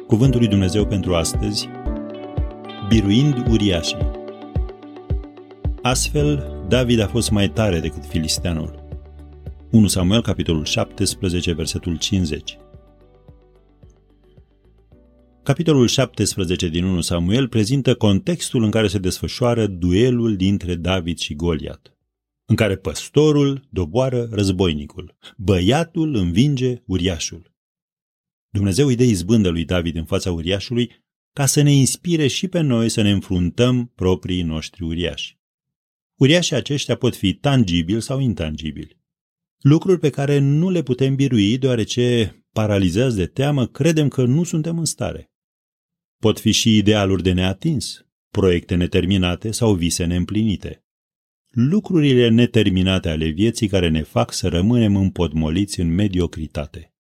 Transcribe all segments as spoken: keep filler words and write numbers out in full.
Cuvântul lui Dumnezeu pentru astăzi, biruind uriașii. Astfel, David a fost mai tare decât filisteanul. unu Samuel, capitolul șaptesprezece, versetul cincizeci. Capitolul șaptesprezece din unu Samuel prezintă contextul în care se desfășoară duelul dintre David și Goliat, în care păstorul doboară războinicul, băiatul învinge uriașul. Dumnezeu îi dă izbândă lui David în fața uriașului ca să ne inspire și pe noi să ne înfruntăm proprii noștri uriași. Uriașii aceștia pot fi tangibili sau intangibili. Lucruri pe care nu le putem birui deoarece, paralizați de teamă, credem că nu suntem în stare. Pot fi și idealuri de neatins, proiecte neterminate sau vise neîmplinite. Lucrurile neterminate ale vieții care ne fac să rămânem împotmoliți în mediocritate.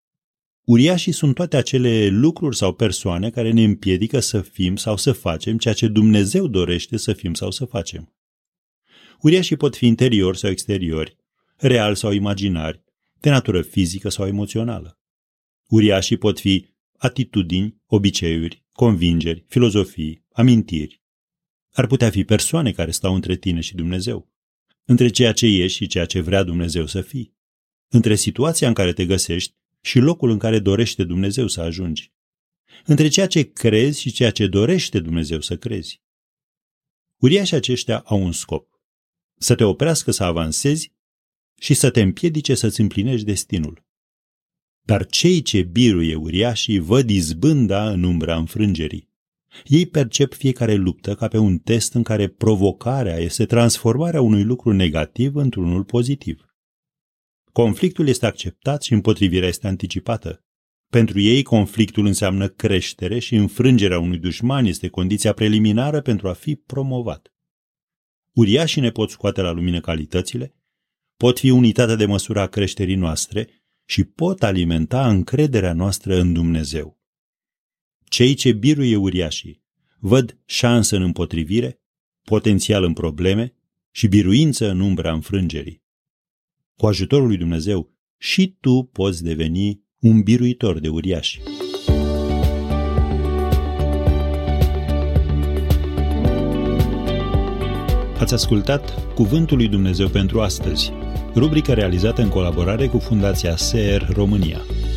Uriașii sunt toate acele lucruri sau persoane care ne împiedică să fim sau să facem ceea ce Dumnezeu dorește să fim sau să facem. Uriașii pot fi interiori sau exteriori, reali sau imaginari, de natură fizică sau emoțională. Uriașii pot fi atitudini, obiceiuri, convingeri, filozofii, amintiri. Ar putea fi persoane care stau între tine și Dumnezeu, între ceea ce ești și ceea ce vrea Dumnezeu să fii, între situația în care te găsești și locul în care dorește Dumnezeu să ajungi, între ceea ce crezi și ceea ce dorește Dumnezeu să crezi. Uriașii aceștia au un scop: să te oprească să avansezi și să te împiedice să-ți împlinești destinul. Dar cei ce biruie uriașii văd izbânda în umbra înfrângerii. Ei percep fiecare luptă ca pe un test în care provocarea este transformarea unui lucru negativ într-unul pozitiv. Conflictul este acceptat și împotrivirea este anticipată. Pentru ei, conflictul înseamnă creștere și înfrângerea unui dușman este condiția preliminară pentru a fi promovat. Uriașii ne pot scoate la lumină calitățile, pot fi unitatea de măsură a creșterii noastre și pot alimenta încrederea noastră în Dumnezeu. Cei ce biruie uriașii văd șansă în împotrivire, potențial în probleme și biruință în umbra înfrângerii. Cu ajutorul lui Dumnezeu, și tu poți deveni un biruitor de uriași. Ați ascultat Cuvântul lui Dumnezeu pentru astăzi, rubrică realizată în colaborare cu Fundația S E R România.